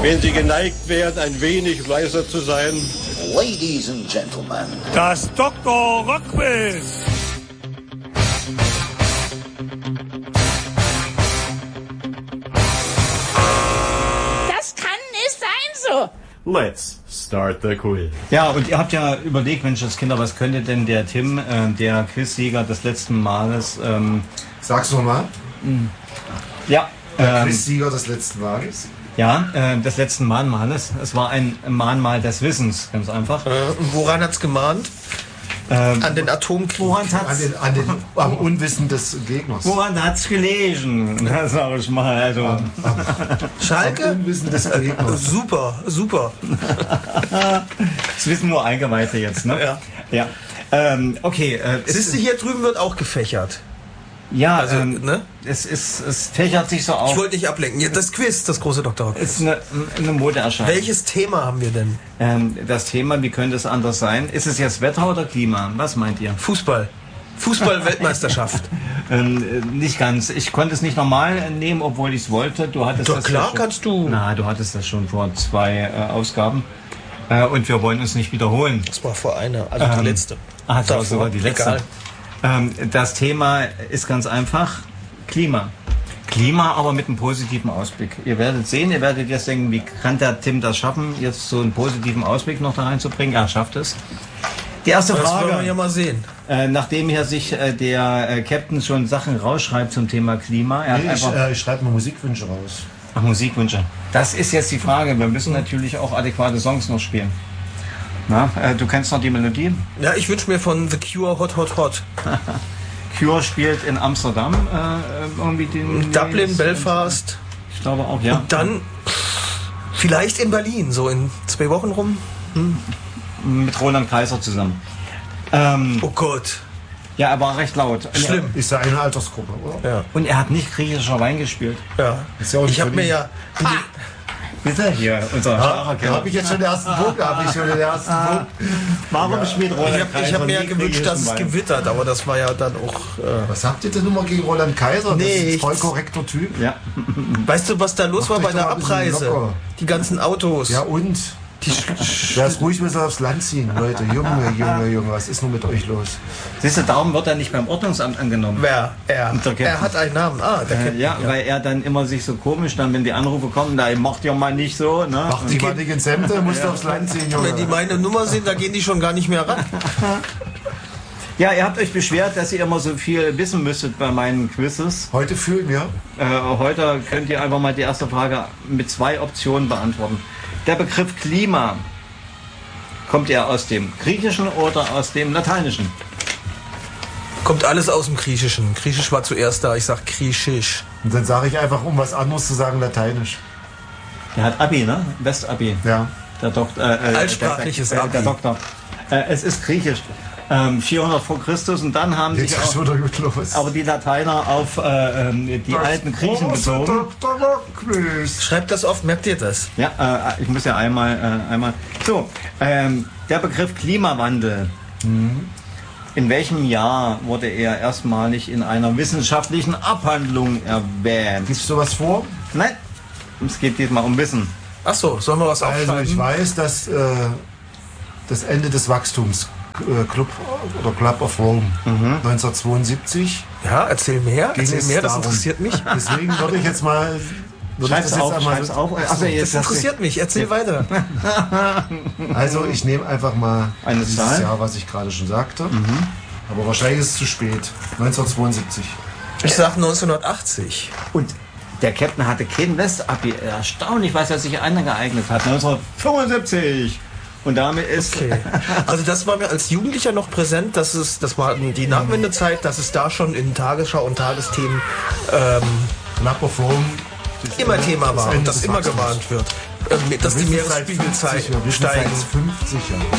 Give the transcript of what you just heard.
Wenn Sie geneigt wären, ein wenig leiser zu sein. Ladies and Gentlemen. Das Dr. Rockquiz. Das kann nicht sein so. Let's start the quiz. Ja, und ihr habt ja überlegt, Menschenskinder, was könnte denn der Tim, der Quizsieger des letzten Males... Sag's nochmal. Ja. Der Quizsieger des letzten Males. Ja, des letzten Mahnmales. Es war ein Mahnmal des Wissens, ganz einfach. Und woran hat's gemahnt? An den Atomkrieg. Am Unwissen des Gegners. Woran hat's gelegen? Das sag ich mal. Also. Schalke? Am Unwissen des Gegners. Super, super. Das wissen nur Eingeweihte jetzt, ne? Ja. Okay. Siehst du, hier drüben wird auch gefächert. Ja, Also, ne? Es fächert sich so auf. Ich wollte nicht ablenken. Das Quiz, das große Dr. Rock. Ist eine Modeerscheinung. Welches Thema haben wir denn? Das Thema, wie könnte es anders sein? Ist es jetzt Wetter oder Klima? Was meint ihr? Fußball. Fußball-Weltmeisterschaft. Nicht ganz. Ich konnte es nicht normal nehmen, obwohl ich es wollte. Du hattest Doch das klar, ja schon, kannst du. Na, du hattest das schon vor 2 Ausgaben. Und wir wollen uns nicht wiederholen. Das war vor einer, also die letzte. Das war sogar die letzte. Egal. Das Thema ist ganz einfach. Klima. Klima, aber mit einem positiven Ausblick. Ihr werdet sehen, ihr werdet jetzt denken, wie kann der Tim das schaffen, jetzt so einen positiven Ausblick noch da reinzubringen? Er schafft es. Die erste Das Frage. wollen wir ja mal sehen. Nachdem hier sich der Captain schon Sachen rausschreibt zum Thema Klima. Er hat einfach Ich schreibe mal Musikwünsche raus. Ach, Musikwünsche. Das ist jetzt die Frage. Wir müssen natürlich auch adäquate Songs noch spielen. Na, du kennst noch die Melodie? Ja, ich wünsche mir von The Cure Hot Hot Hot. Cure spielt in Amsterdam irgendwie den... Dublin, Belfast. Ich glaube auch, ja. Und dann vielleicht in Berlin, so in 2 Wochen rum. Mit Roland Kaiser zusammen. Oh Gott. Ja, er war recht laut. Schlimm. Ist ja eine Altersgruppe, oder? Ja. Und er hat nicht griechischer Wein gespielt. Ja. Ist ja auch Ich habe mir ja... Bitte hier, unser Da habe ich jetzt schon den ersten Punkt. Warum spielt Roland Kaiser? Ich habe mir ja nie gewünscht, dass es griechischen Wein? gewittert, aber das war ja dann auch... Was habt ihr denn nun mal gegen Roland Kaiser? Das ist ein voll korrekter Typ. Ja. Weißt du, was da los war Macht bei euch der doch mal ein bisschen Abreise? locker. Die ganzen Autos. Ja und? Der ist ruhig, müssen aufs Land ziehen, Leute. Junge, was ist nun mit euch los? Siehst du, darum wird er nicht beim Ordnungsamt angenommen. Wer? Er. Der Captain. Er hat einen Namen. Ah, der Captain. Ja, weil er dann immer sich so komisch, dann wenn die Anrufe kommen, da macht ja mal nicht so, ne? Macht die mal nicht ins Hemd, musst du aufs Land ziehen, Junge. Wenn die meine Nummer sehen, da gehen die schon gar nicht mehr ran. Ja, ihr habt euch beschwert, dass ihr immer so viel wissen müsstet bei meinen Quizzes. Heute fühlen wir. Heute könnt ihr einfach mal die erste Frage mit 2 Optionen beantworten. Der Begriff Klima, kommt er aus dem Griechischen oder aus dem Lateinischen? Kommt alles aus dem Griechischen. Griechisch war zuerst da, ich sag Griechisch. Und dann sage ich einfach, um was anderes zu sagen, Lateinisch. Der hat Abi, ne? West-Abi. Ja. Der Doktor. Altsprachliches Abi. Der Doktor. Es ist Griechisch. 400 vor Christus und dann haben sich Jetzt auch, wieder gut los. aber die Lateiner auf die alten Griechen bezogen. Schreibt das oft, merkt ihr das? Ja, ich muss ja einmal. So, der Begriff Klimawandel. In welchem Jahr wurde er erstmalig in einer wissenschaftlichen Abhandlung erwähnt? Gibst du was vor? Nein, es geht diesmal um Wissen. Ach so, sollen wir was aufschreiben? Also ich weiß, dass das Ende des Wachstums Club of Rome 1972. Ja, erzähl mehr, das darum. interessiert mich. Deswegen würde ich jetzt mal... Schreib's auf. Also, Das interessiert mich, erzähl weiter. Also ich nehme einfach mal Eine dieses Zahl? Jahr, was ich gerade schon sagte. Aber wahrscheinlich ist es zu spät. 1972. Ich sag 1980. Und der Captain hatte kein West-Abi. Erstaunlich, was er sich angeeignet hat. 1975. Und damit ist... Okay. Also das war mir als Jugendlicher noch präsent, das war die Nachwendezeit, dass es da schon in Tagesschau und Tagesthemen Club of Rome. immer Thema war und dass des immer Wachstums. gewarnt wird, dass die Meeresspiegel steigen. 50 Jahre.